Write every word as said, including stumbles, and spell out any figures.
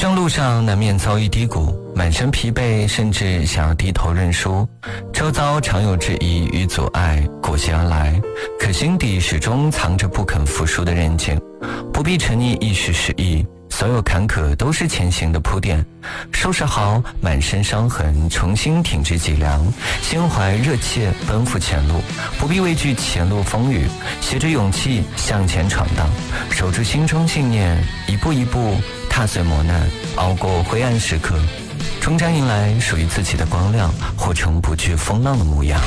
生路上难免遭遇低谷，满身疲惫，甚至想要低头认输，周遭常有质疑与阻碍裹挟而来，可心底始终藏着不肯服输的韧劲。不必沉溺一时失意，所有坎坷都是前行的铺垫。收拾好满身伤痕，重新挺直脊梁，心怀热切奔赴前路，不必畏惧前路风雨，携着勇气向前闯荡，守住心中信念，一步一步踏碎磨难，熬过灰暗时刻，终将迎来属于自己的光亮，活成不惧风浪的模样。